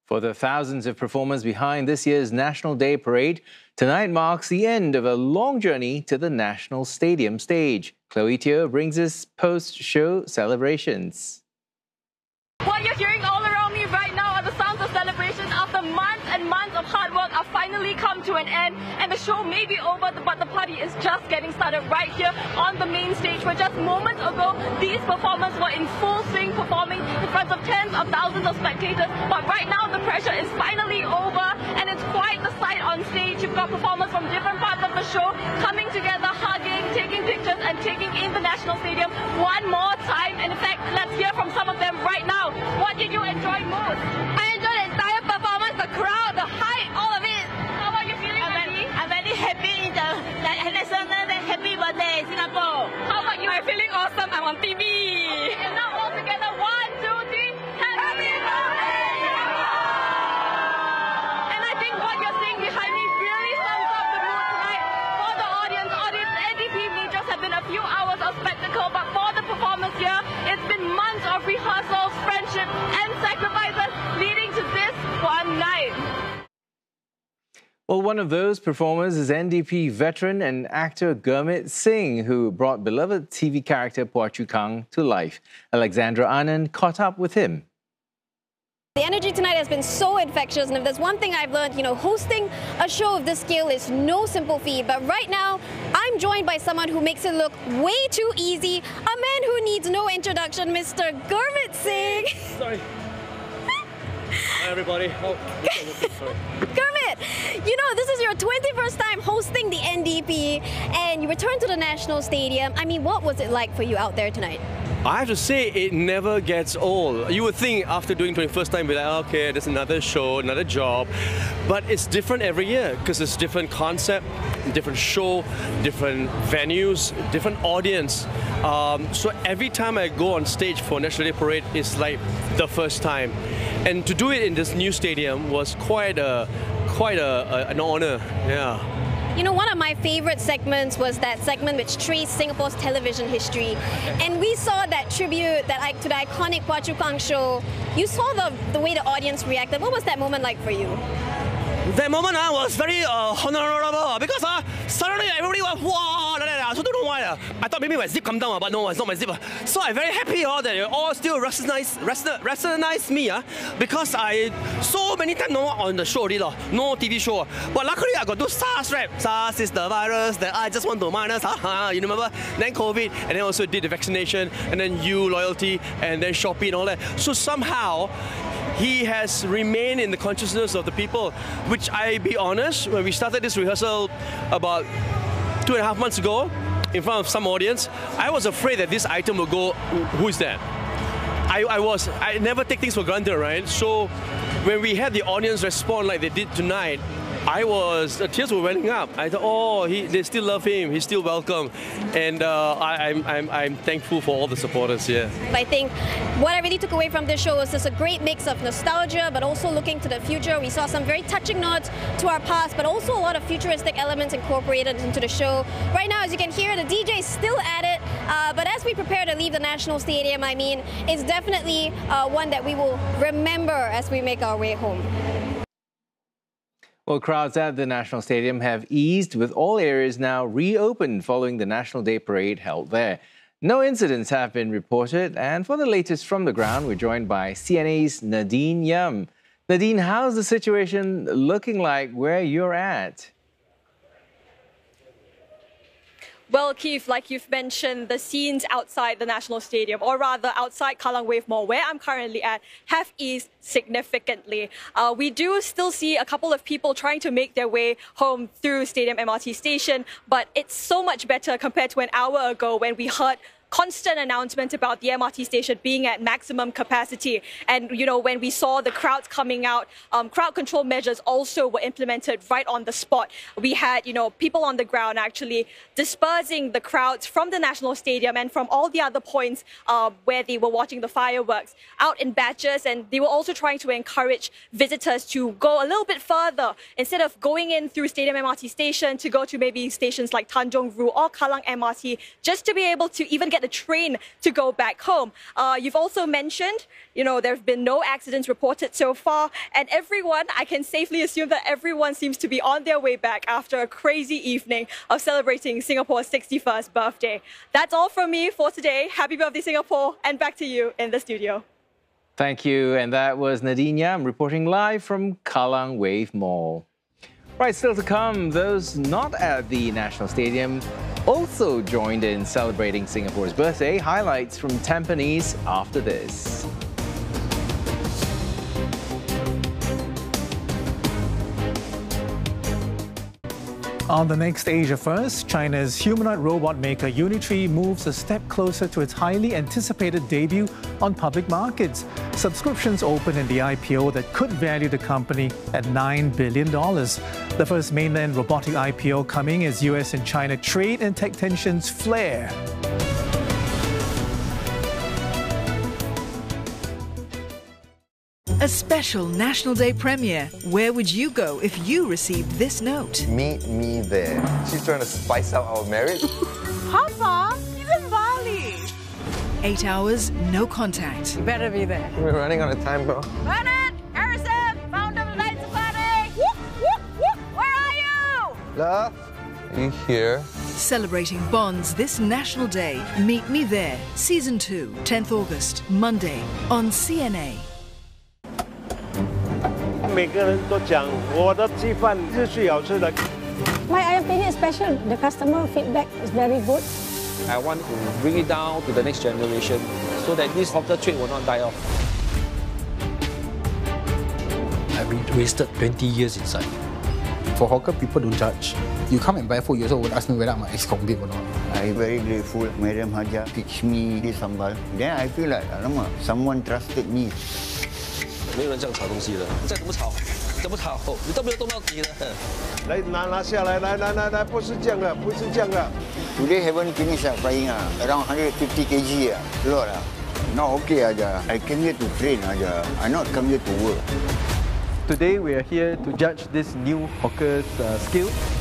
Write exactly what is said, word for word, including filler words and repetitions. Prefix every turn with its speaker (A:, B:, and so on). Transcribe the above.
A: For the thousands of performers behind this year's National Day Parade, tonight marks the end of a long journey to the National Stadium stage. Chloe Teo brings us post-show celebrations.
B: What you're hearing all around me right now are the sounds of celebration after months and months of hard work have finally come to an end, and the show may be over, but the party is just getting started right here on the main stage, where just moments ago these performers were in full swing performing in front of tens of thousands of spectators. But right now the pressure is finally over, and it's quite the sight on stage. You've got performers from different parts of the show coming together, hugging, taking pictures and taking in the National Stadium one more time. And in fact, let's hear from some of them right now. What did you enjoy most?
C: I enjoyed the entire performance, the crowd, the hype, all of it.
B: How are you feeling,
C: I'm
B: Mandy?
C: very, I'm very happy in the like, National Day. Happy birthday, Singapore.
B: How about you?
C: I'm feeling awesome. I'm on T V.
B: Okay, and now all together, one, two, three, happy birthday! And I think what you're seeing behind me really sums up the mood tonight for the audience. Audience, N D P may just have been a few hours of spectacle, but for the performance here, it's been months of rehearsals, friendship, and sacrifices leading to this one night.
A: Well, one of those performers is N D P veteran and actor Gurmit Singh, who brought beloved T V character Phua Chu Kang to life. Alexandra Anand caught up with him.
D: The energy tonight has been so infectious, and if there's one thing I've learned, you know, hosting a show of this scale is no simple feat. But right now, I'm joined by someone who makes it look way too easy, a man who needs no introduction, Mister Gurmit Singh.
E: Sorry. Hi everybody. Oh, sorry.
D: Gurmit, you know, this is your twenty-first time hosting the N D P, and you returned to the National Stadium. I mean, what was it like for you out there tonight?
E: I have to say, it never gets old. You would think after doing twenty-first time, be like, okay, there's another show, another job. But it's different every year because it's different concept, different show, different venues, different audience. Um, so every time I go on stage for National Day Parade, it's like the first time. And to do it in this new stadium was quite a, quite a, a, an honor. Yeah.
D: You know, one of my favorite segments was that segment which traced Singapore's television history. And we saw that tribute that to the iconic Phua Chu Kang show. You saw the, the way the audience reacted. What was that moment like for you?
E: That moment uh, was very uh, honorable because uh, suddenly everybody was wow, like that. I don't know why. Uh. I thought maybe my zip come down, uh, but no, it's not my zip. Uh. So I'm very happy uh, that you all still recognize, recognize me uh, because I so many times no on the show already, uh, no T V show. Uh. But luckily I got do SARS rap. SARS is the virus that I just want to minus. Uh, uh, you remember? Then COVID, and then also did the vaccination, and then you loyalty, and then Shopee and all that. So somehow he has remained in the consciousness of the people, which I be honest, when we started this rehearsal about two and a half months ago in front of some audience, I was afraid that this item will go, who is that? I, I was, I never take things for granted, right? So when we had the audience respond like they did tonight, I was, the tears were welling up. I thought, oh, he, they still love him, he's still welcome. And uh, I, I'm, I'm, I'm thankful for all the supporters here.
D: I think what I really took away from this show is just a great mix of nostalgia, but also looking to the future. We saw some very touching nods to our past, but also a lot of futuristic elements incorporated into the show. Right now, as you can hear, the D J is still at it, uh, but as we prepare to leave the National Stadium, I mean, it's definitely uh, one that we will remember as we make our way home.
A: Well, crowds at the National Stadium have eased, with all areas now reopened following the National Day Parade held there. No incidents have been reported, and for the latest from the ground, we're joined by C N A's Nadine Yam. Nadine, how's the situation looking like where you're at?
B: Well, Keith, like you've mentioned, the scenes outside the National Stadium, or rather outside Kallang Wave Mall, where I'm currently at, have eased significantly. Uh, we do still see a couple of people trying to make their way home through Stadium M R T station, but it's so much better compared to an hour ago when we heard constant announcement about the M R T station being at maximum capacity. And, you know, when we saw the crowds coming out, um, crowd control measures also were implemented right on the spot. We had, you know, people on the ground actually dispersing the crowds from the National Stadium and from all the other points uh, where they were watching the fireworks out in batches. And they were also trying to encourage visitors to go a little bit further. Instead of going in through Stadium M R T station, to go to maybe stations like Tanjong Rhu or Kallang M R T, just to be able to even get the train to go back home. Uh, you've also mentioned, you know, there have been no accidents reported so far, and everyone, I can safely assume that everyone seems to be on their way back after a crazy evening of celebrating Singapore's sixty-first birthday. That's all from me for today. Happy birthday, Singapore, and back to you in the studio.
A: Thank you. And that was Nadine Yam reporting live from Kallang Wave Mall. Right, still to come, those not at the National Stadium also joined in celebrating Singapore's birthday. Highlights from Tampines after this.
F: On the next Asia First, China's humanoid robot maker Unitree moves a step closer to its highly anticipated debut on public markets. Subscriptions open in the I P O that could value the company at nine billion dollars. The first mainland robotic I P O coming as U S and China trade and tech tensions flare.
G: A special National Day premiere. Where would you go if you received this note?
H: Meet me there. She's trying to spice out our marriage.
C: How far? He's in Bali.
G: Eight hours, no contact.
C: You better be there.
H: We're running out of time, bro.
C: Bernard! Harrison! Founder of the Night Safari! Whoop, whoop, whoop! Where are you?
H: Love, are you here?
G: Celebrating bonds this National Day. Meet me there. Season two, tenth August, Monday, on C N A.
I: 每个人都讲我的鸡饭是最好吃的。
J: My opinion is special. The customer feedback is very good.
K: I want to bring it down to the next generation so that this hawker trade will not die off.
L: I've been wasted twenty years inside.
M: For hawker, people don't judge. You come and buy food, you also would ask me whether I'm an ex-convict or not.
N: I'm very grateful. Madam Haja teach me this sambal. Then I feel like, alamak, someone trusted me.
K: 没有人这样炒东西的，再怎么炒，怎么炒，你都没有动到底的。
I: 来拿拿下来，来来来来，不是这样的，不是这样的。
N: Today haven't finished uh, frying uh, around one hundred fifty kilograms uh, lot uh. Now okay aja. I came here to train aja. I not come here to work.
O: Today we are here to judge this new hawker's uh, skill.